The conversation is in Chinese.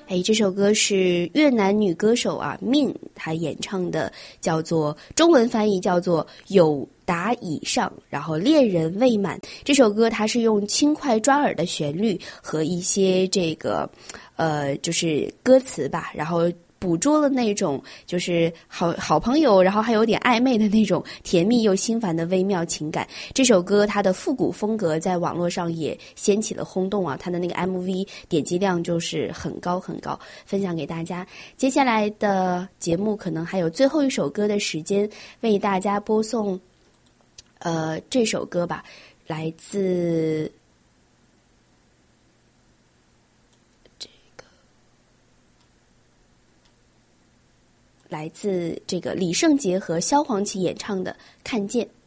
这首歌是越南女歌手Min 她演唱的，叫做中文翻译叫做有达以上，然后恋人未满。这首歌它是用轻快抓耳的旋律和一些这个就是歌词吧，然后捕捉了那种就是好朋友，然后还有点暧昧的那种甜蜜又心烦的微妙情感。这首歌它的复古风格在网络上也掀起了轰动它的那个 MV 点击量就是很高很高，分享给大家。接下来的节目可能还有最后一首歌的时间，为大家播送这首歌吧，来自这个李圣杰和萧煌奇演唱的《看见》。